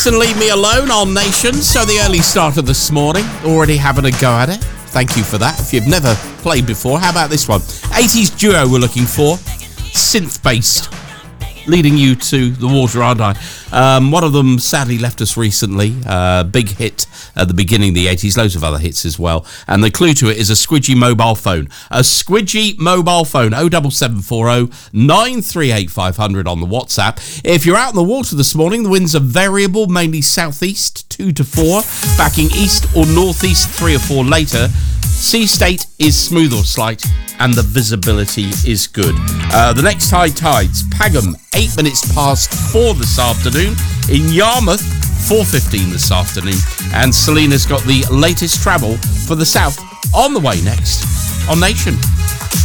Kiss and Leave Me Alone on Nation. So the early starter this morning, already having a go at it. Thank you for that. If you've never played before, how about this one? 80s duo we're looking for, synth-based, leading you to the water, aren't I? One of them sadly left us recently. Big hit at the beginning of the 80s, loads of other hits as well. And the clue to it is a squidgy mobile phone. A squidgy mobile phone, 07740 938 500 on the WhatsApp. If you're out in the water this morning, the winds are variable, mainly southeast, 2 to 4, backing east or northeast, 3 or 4 later. Sea state is smooth or slight, and the visibility is good. The next high tides, Pagham, 8 minutes past 4 this afternoon. In Yarmouth, 4:15 this afternoon. And Selena's got the latest travel for the south on the way next on Nation.